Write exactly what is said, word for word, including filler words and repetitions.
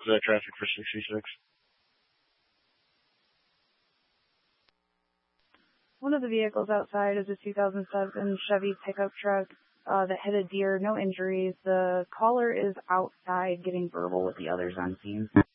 that traffic for sixty-six. One of the vehicles outside is a two thousand seven Chevy pickup truck uh, that hit a deer, no injuries. The caller is outside getting verbal with the others on scene.